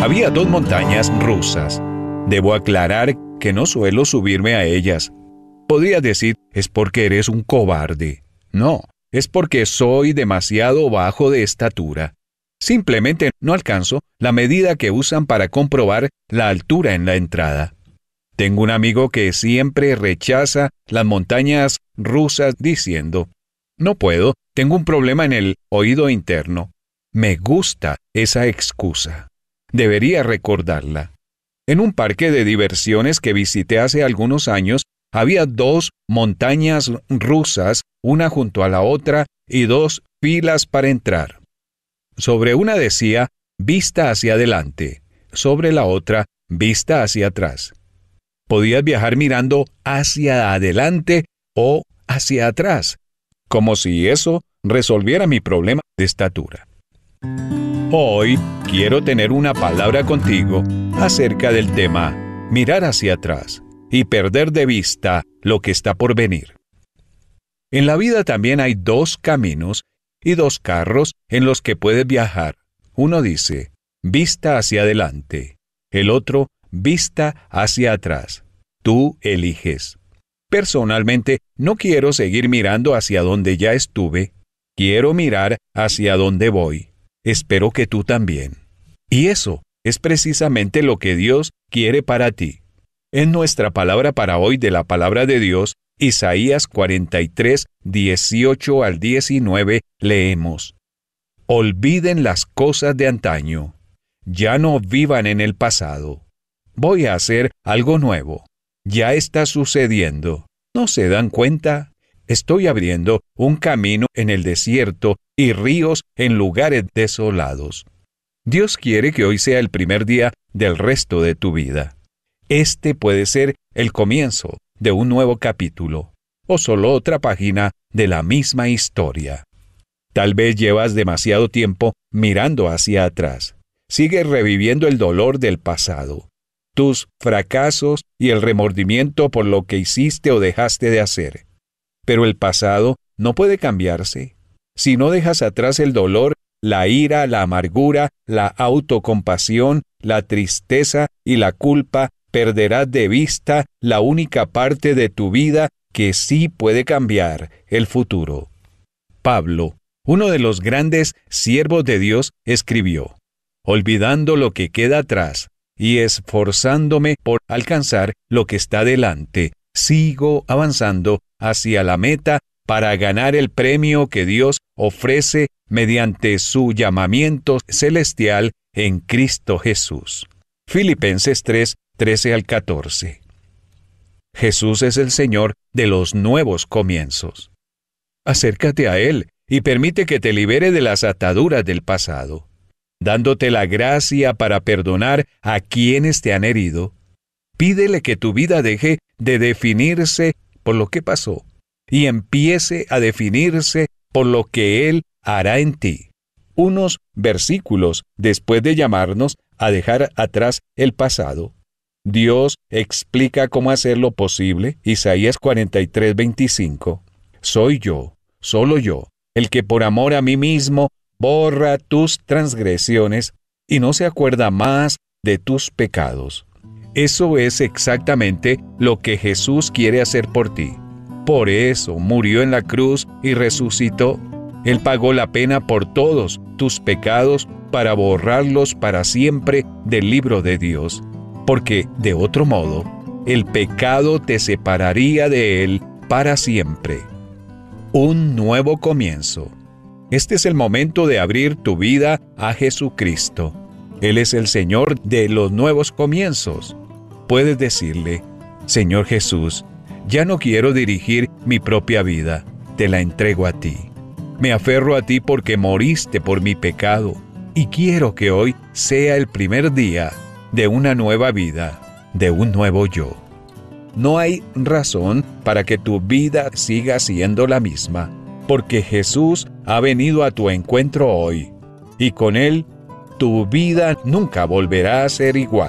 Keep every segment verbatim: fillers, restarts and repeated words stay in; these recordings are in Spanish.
había dos montañas rusas. Debo aclarar que no suelo subirme a ellas. Podría decir, es porque eres un cobarde. No, es porque soy demasiado bajo de estatura. Simplemente no alcanzo la medida que usan para comprobar la altura en la entrada. Tengo un amigo que siempre rechaza las montañas rusas diciendo, no puedo, tengo un problema en el oído interno. Me gusta esa excusa. Debería recordarla. En un parque de diversiones que visité hace algunos años, había dos montañas rusas, una junto a la otra, y dos filas para entrar. Sobre una decía, vista hacia adelante. Sobre la otra, vista hacia atrás. Podías viajar mirando hacia adelante o hacia atrás, como si eso resolviera mi problema de estatura. Hoy quiero tener una palabra contigo acerca del tema mirar hacia atrás y perder de vista lo que está por venir. En la vida también hay dos caminos y dos carros en los que puedes viajar. Uno dice, vista hacia adelante. El otro, vista hacia atrás. Tú eliges. Personalmente, no quiero seguir mirando hacia donde ya estuve. Quiero mirar hacia donde voy. Espero que tú también. Y eso es precisamente lo que Dios quiere para ti. En nuestra palabra para hoy de la palabra de Dios, Isaías cuarenta y tres, dieciocho al diecinueve, leemos: Olviden las cosas de antaño. Ya no vivan en el pasado. Voy a hacer algo nuevo. Ya está sucediendo. ¿No se dan cuenta? Estoy abriendo un camino en el desierto y ríos en lugares desolados. Dios quiere que hoy sea el primer día del resto de tu vida. Este puede ser el comienzo de un nuevo capítulo, o solo otra página de la misma historia. Tal vez llevas demasiado tiempo mirando hacia atrás. Sigues reviviendo el dolor del pasado, tus fracasos y el remordimiento por lo que hiciste o dejaste de hacer. Pero el pasado no puede cambiarse. Si no dejas atrás el dolor, la ira, la amargura, la autocompasión, la tristeza y la culpa, perderás de vista la única parte de tu vida que sí puede cambiar, el futuro. Pablo, uno de los grandes siervos de Dios, escribió: olvidando lo que queda atrás y esforzándome por alcanzar lo que está delante, sigo avanzando hacia la meta para ganar el premio que Dios ofrece mediante su llamamiento celestial en Cristo Jesús. Filipenses tres, trece al catorce. Jesús es el Señor de los nuevos comienzos. Acércate a Él y permite que te libere de las ataduras del pasado, dándote la gracia para perdonar a quienes te han herido. Pídele que tu vida deje de definirse por lo que pasó y empiece a definirse por lo que Él hará en ti. Unos versículos después de llamarnos a dejar atrás el pasado, Dios explica cómo hacerlo posible. Isaías cuarenta y tres, veinticinco. Soy yo, solo yo, el que por amor a mí mismo borra tus transgresiones y no se acuerda más de tus pecados. Eso es exactamente lo que Jesús quiere hacer por ti. Por eso murió en la cruz y resucitó. Él pagó la pena por todos tus pecados para borrarlos para siempre del libro de Dios. Porque, de otro modo, el pecado te separaría de Él para siempre. Un nuevo comienzo. Este es el momento de abrir tu vida a Jesucristo. Él es el Señor de los nuevos comienzos. Puedes decirle: Señor Jesús, ya no quiero dirigir mi propia vida, te la entrego a ti. Me aferro a ti porque moriste por mi pecado y quiero que hoy sea el primer día de una nueva vida, de un nuevo yo. No hay razón para que tu vida siga siendo la misma, porque Jesús ha venido a tu encuentro hoy, y con Él tu vida nunca volverá a ser igual.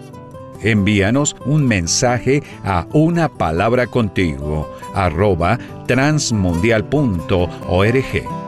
Envíanos un mensaje a una palabra contigo, arroba transmundial punto org.